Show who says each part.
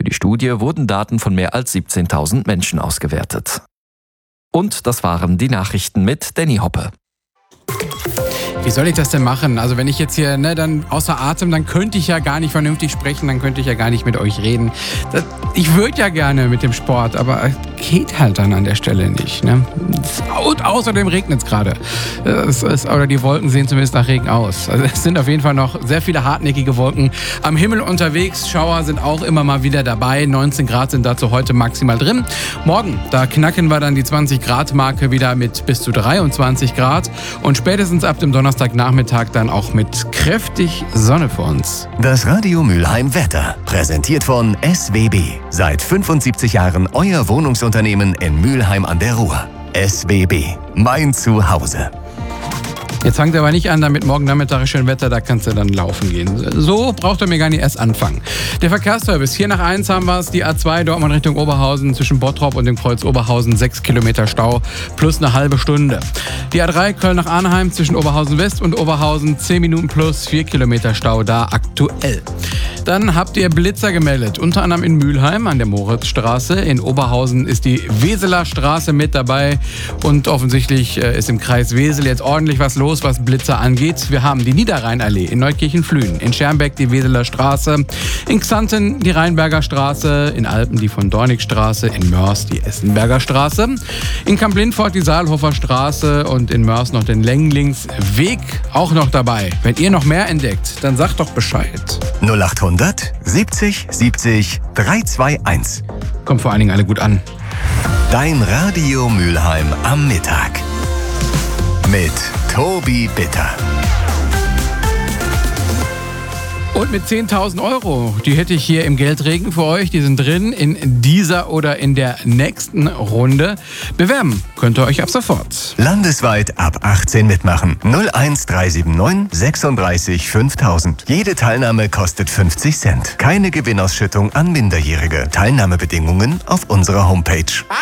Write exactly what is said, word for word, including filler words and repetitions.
Speaker 1: Für die Studie wurden Daten von mehr als siebzehntausend Menschen ausgewertet. Und das waren die Nachrichten mit Danny Hoppe.
Speaker 2: Wie soll ich das denn machen? Also wenn ich jetzt hier ne, dann außer Atem, dann könnte ich ja gar nicht vernünftig sprechen, dann könnte ich ja gar nicht mit euch reden. Das, ich würde ja gerne mit dem Sport, aber geht halt dann an der Stelle nicht. Ne? Und außerdem regnet es gerade. Oder die Wolken sehen zumindest nach Regen aus. Also es sind auf jeden Fall noch sehr viele hartnäckige Wolken am Himmel unterwegs. Schauer sind auch immer mal wieder dabei. neunzehn Grad sind dazu heute maximal drin. Morgen, da knacken wir dann die zwanzig Grad Marke wieder mit bis zu dreiundzwanzig Grad. Und spätestens ab dem Donnerstagnachmittag dann auch mit kräftig Sonne für uns.
Speaker 3: Das Radio Mülheim Wetter, präsentiert von S W B. Seit fünfundsiebzig Jahren euer Wohnungsunternehmen in Mülheim an der Ruhr. S W B, mein Zuhause.
Speaker 2: Jetzt fangt aber nicht an, damit morgen Nachmittag schön Wetter, da kannst du dann laufen gehen. So braucht ihr mir gar nicht erst anfangen. Der Verkehrsservice, hier nach eins haben wir es, die A zwei Dortmund Richtung Oberhausen zwischen Bottrop und dem Kreuz Oberhausen, sechs Kilometer Stau plus eine halbe Stunde. Die A drei Köln nach Arnheim zwischen Oberhausen West und Oberhausen, zehn Minuten plus vier Kilometer Stau da aktuell. Dann habt ihr Blitzer gemeldet, unter anderem in Mülheim an der Moritzstraße. In Oberhausen ist die Weseler Straße mit dabei und offensichtlich ist im Kreis Wesel jetzt ordentlich was los, was Blitzer angeht. Wir haben die Niederrheinallee in Neukirchen-Flühen, in Schermbeck die Weseler Straße, in Xanten die Rheinberger Straße, in Alpen die von Dornigstraße, in Mörs die Essenberger Straße, in Kamp-Lindfort die Saalhofer Straße und in Mörs noch den Lenglingsweg auch noch dabei. Wenn ihr noch mehr entdeckt, dann sagt doch Bescheid.
Speaker 3: null achthundert siebzig siebzig dreihunderteinundzwanzig.
Speaker 2: Kommt vor allen Dingen alle gut an.
Speaker 3: Dein Radio Mülheim am Mittag. Mit Tobi Bitter.
Speaker 2: Und mit zehntausend Euro, die hätte ich hier im Geldregen für euch. Die sind drin in dieser oder in der nächsten Runde. Bewerben könnt ihr euch ab sofort.
Speaker 3: Landesweit ab achtzehn mitmachen. null eins drei sieben neun sechsunddreißig fünftausend. Jede Teilnahme kostet fünfzig Cent. Keine Gewinnausschüttung an Minderjährige. Teilnahmebedingungen auf unserer Homepage.